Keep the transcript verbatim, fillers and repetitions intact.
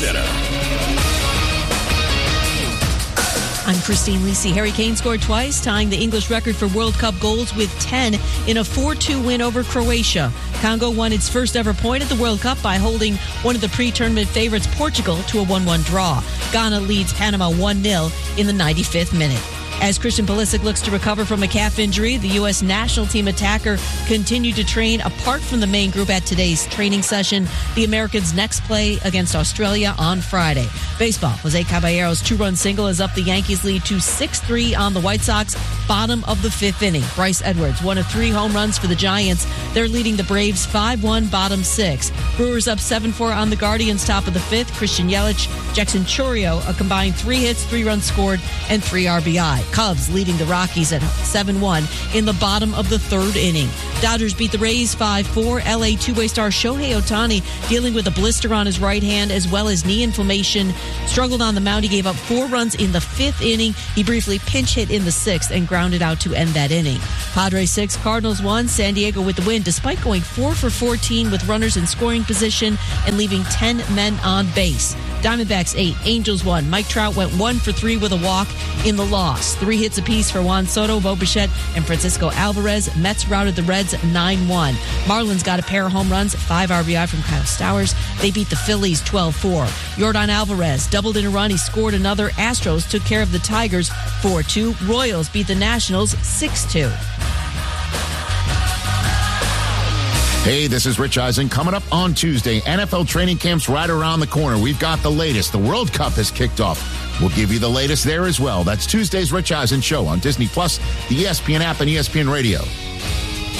Center. I'm Christine Lisi. Harry Kane scored twice, tying the English record for World Cup goals with ten in a four two win over Croatia. Congo won its first ever point at the World Cup by holding one of the pre-tournament favorites, Portugal, to a one one draw. Ghana leads Panama one nil in the ninety-fifth minute. As Christian Pulisic looks to recover from a calf injury, the U S national team attacker continued to train apart from the main group at today's training session. The Americans' next play against Australia on Friday. Baseball. Jose Caballero's two-run single is up the Yankees' lead to six three on the White Sox, bottom of the fifth inning. Bryce Edwards, one of three home runs for the Giants. They're leading the Braves five one, bottom six. Brewers up seven four on the Guardians, top of the fifth. Christian Yelich, Jackson Chourio, a combined three hits, three runs scored, and three R B I. Cubs leading the Rockies at seven one in the bottom of the third inning. Dodgers beat the Rays five four. L A two-way star Shohei Ohtani dealing with a blister on his right hand as well as knee inflammation. Struggled on the mound. He gave up four runs in the fifth inning. He briefly pinch hit in the sixth and grounded out to end that inning. Padres six, Cardinals one. San Diego with the win despite going four for fourteen with runners in scoring position and leaving ten men on base. Diamondbacks eight, Angels one. Mike Trout went one for three with a walk in the loss. Three hits apiece for Juan Soto, Bo Bichette, and Francisco Alvarez. Mets routed the Reds nine one. Marlins got a pair of home runs, five R B I from Kyle Stowers. They beat the Phillies twelve four. Yordan Alvarez doubled in a run. He scored another. Astros took care of the Tigers four two. Royals beat the Nationals six two. Hey, this is Rich Eisen. Coming up on Tuesday, N F L training camp's right around the corner. We've got the latest. The World Cup has kicked off. We'll give you the latest there as well. That's Tuesday's Rich Eisen Show on Disney Plus, the E S P N app, and E S P N Radio.